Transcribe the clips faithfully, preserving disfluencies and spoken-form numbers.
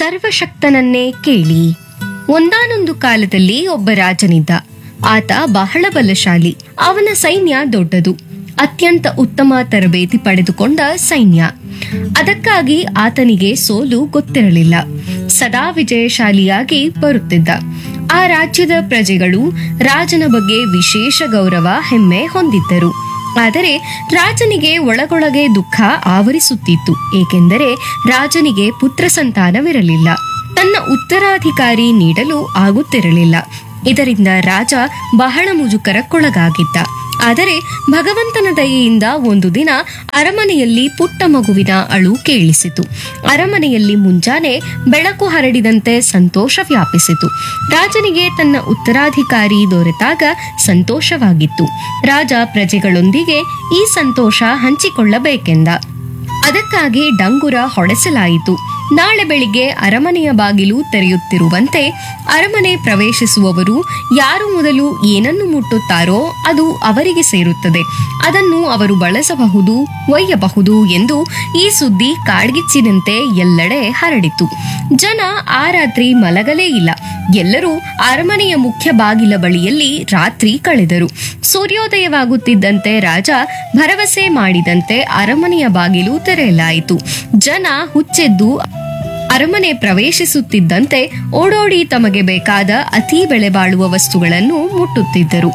ಸರ್ವಶಕ್ತನನ್ನೇ ಕೇಳಿ. ಒಂದಾನೊಂದು ಕಾಲದಲ್ಲಿ ಒಬ್ಬ ರಾಜನಿದ್ದ. ಆತ ಬಹಳ ಬಲಶಾಲಿ. ಅವನ ಸೈನ್ಯ ದೊಡ್ಡದು, ಅತ್ಯಂತ ಉತ್ತಮ ತರಬೇತಿ ಪಡೆದುಕೊಂಡ ಸೈನ್ಯ. ಅದಕ್ಕಾಗಿ ಆತನಿಗೆ ಸೋಲು ಗೊತ್ತಿರಲಿಲ್ಲ. ಸದಾ ವಿಜಯಶಾಲಿಯಾಗಿ ಬರುತ್ತಿದ್ದ. ಆ ರಾಜ್ಯದ ಪ್ರಜೆಗಳು ರಾಜನ ಬಗ್ಗೆ ವಿಶೇಷ ಗೌರವ, ಹೆಮ್ಮೆ ಹೊಂದಿದ್ದರು. ಆದರೆ ರಾಜನಿಗೆ ಒಳಗೊಳಗೆ ದುಃಖ ಆವರಿಸುತ್ತಿತ್ತು. ಏಕೆಂದರೆ ರಾಜನಿಗೆ ಪುತ್ರ ಸಂತಾನವಿರಲಿಲ್ಲ. ತನ್ನ ಉತ್ತರಾಧಿಕಾರಿ ನೀಡಲು ಆಗುತ್ತಿರಲಿಲ್ಲ. ಇದರಿಂದ ರಾಜ ಬಹಳ ಮುಜುಗರಕ್ಕೊಳಗಾಗಿದ್ದ. ಆದರೆ ಭಗವಂತನ ದಯೆಯಿಂದ ಒಂದು ದಿನ ಅರಮನೆಯಲ್ಲಿ ಪುಟ್ಟ ಮಗುವಿನ ಅಳು ಕೇಳಿಸಿತು. ಅರಮನೆಯಲ್ಲಿ ಮುಂಜಾನೆ ಬೆಳಕು ಹರಡಿದಂತೆ ಸಂತೋಷ ವ್ಯಾಪಿಸಿತು. ರಾಜನಿಗೆ ತನ್ನ ಉತ್ತರಾಧಿಕಾರಿ ದೊರೆತಾಗ ಸಂತೋಷವಾಗಿತ್ತು. ರಾಜ ಪ್ರಜೆಗಳೊಂದಿಗೆ ಈ ಸಂತೋಷ ಹಂಚಿಕೊಳ್ಳಬೇಕೆಂದ. ಅದಕ್ಕಾಗಿ ಡಂಗುರ ಹೊಡೆಸಲಾಯಿತು. ನಾಳೆ ಬೆಳಿಗ್ಗೆ ಅರಮನೆಯ ಬಾಗಿಲು ತೆರೆಯುತ್ತಿರುವಂತೆ ಅರಮನೆ ಪ್ರವೇಶಿಸುವವರು ಯಾರು ಮೊದಲು ಏನನ್ನು ಮುಟ್ಟುತ್ತಾರೋ ಅದು ಅವರಿಗೆ ಸೇರುತ್ತದೆ. ಅದನ್ನು ಅವರು ಬಳಸಬಹುದು, ಒಯ್ಯಬಹುದು ಎಂದು ಈ ಸುದ್ದಿ ಕಾಡ್ಗಿಚ್ಚಿನಂತೆ ಎಲ್ಲೆಡೆ ಹರಡಿತು. ಜನ ಆ ರಾತ್ರಿ ಮಲಗಲೇ ಇಲ್ಲ. ಎಲ್ಲರೂ ಅರಮನೆಯ ಮುಖ್ಯ ಬಾಗಿಲ ಬಳಿಯಲ್ಲಿ ರಾತ್ರಿ ಕಳೆದರು. ಸೂರ್ಯೋದಯವಾಗುತ್ತಿದ್ದಂತೆ ರಾಜ ಭರವಸೆ ಮಾಡಿದಂತೆ ಅರಮನೆಯ ಬಾಗಿಲು ತೆರೆಯಲಾಯಿತು. ಜನ ಹುಚ್ಚೆದ್ದು ಅರಮನೆ ಪ್ರವೇಶಿಸುತ್ತಿದ್ದಂತೆ ಓಡೋಡಿ ತಮಗೆ ಬೇಕಾದ ಅತಿ ಬೆಲೆ ಬಾಳುವ ವಸ್ತುಗಳನ್ನು ಮುಟ್ಟುತ್ತಿದ್ದರು.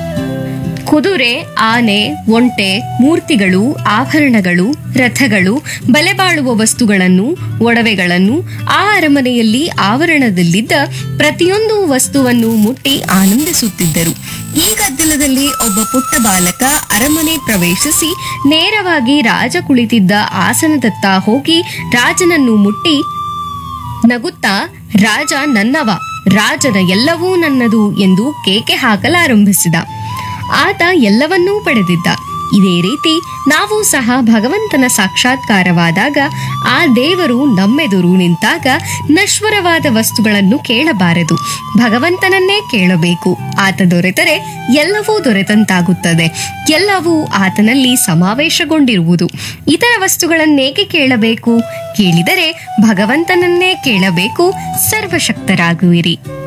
ಕುದುರೆ, ಆನೆ, ಒಂಟೆ, ಮೂರ್ತಿಗಳು, ಆಭರಣಗಳು, ರಥಗಳು, ಬೆಲೆ ಬಾಳುವ ವಸ್ತುಗಳನ್ನು, ಒಡವೆಗಳನ್ನು, ಆ ಅರಮನೆಯಲ್ಲಿ ಆವರಣದಲ್ಲಿದ್ದ ಪ್ರತಿಯೊಂದು ವಸ್ತುವನ್ನು ಮುಟ್ಟಿ ಆನಂದಿಸುತ್ತಿದ್ದರು. ಈ ಗದ್ದಲದಲ್ಲಿ ಒಬ್ಬ ಪುಟ್ಟ ಬಾಲಕ ಅರಮನೆ ಪ್ರವೇಶಿಸಿ ನೇರವಾಗಿ ರಾಜ ಕುಳಿತಿದ್ದ ಆಸನದತ್ತ ಹೋಗಿ ರಾಜನನ್ನು ಮುಟ್ಟಿ ನಗುತ್ತಾ, ರಾಜ ನನ್ನವ, ರಾಜನ ಎಲ್ಲವೂ ನನ್ನದು ಎಂದು ಕೇಕೆ ಹಾಕಲಾರಂಭಿಸಿದ. ಆತ ಎಲ್ಲವನ್ನೂ ಪಡೆದಿದ್ದ. ಇದೇ ರೀತಿ ನಾವು ಸಹ ಭಗವಂತನ ಸಾಕ್ಷಾತ್ಕಾರವಾದಾಗ, ಆ ದೇವರು ನಮ್ಮೆದುರು ನಿಂತಾಗ ನಶ್ವರವಾದ ವಸ್ತುಗಳನ್ನು ಕೇಳಬಾರದು, ಭಗವಂತನನ್ನೇ ಕೇಳಬೇಕು. ಆತ ದೊರೆತರೆ ಎಲ್ಲವೂ ದೊರೆತಂತಾಗುತ್ತದೆ. ಎಲ್ಲವೂ ಆತನಲ್ಲಿ ಸಮಾವೇಶಗೊಂಡಿರುವುದು. ಇತರ ವಸ್ತುಗಳನ್ನೇಕೆ ಕೇಳಬೇಕು? ಕೇಳಿದರೆ ಭಗವಂತನನ್ನೇ ಕೇಳಬೇಕು. ಸರ್ವಶಕ್ತರಾಗುವಿರಿ.